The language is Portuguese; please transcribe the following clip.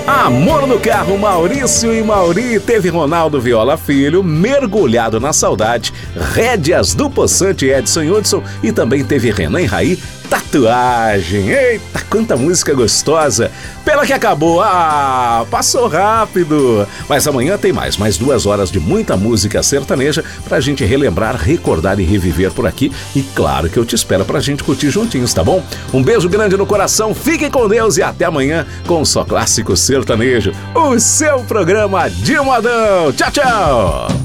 Amor no Carro, Maurício e Mauri. Teve Ronaldo Viola Filho, Mergulhado na Saudade, Rédeas do Poçante, Edson Hudson, e também teve Renan e Raí, Tatuagem. Eita, quanta música gostosa. Pena que acabou. Passou rápido. Mas amanhã tem mais 2 horas de muita música sertaneja pra gente relembrar, recordar e reviver por aqui. E claro que eu te espero pra gente curtir juntinhos, tá bom? Um beijo grande no coração, fiquem com Deus e até amanhã com Só Clássico Sertanejo, o seu programa de modão. Tchau, tchau!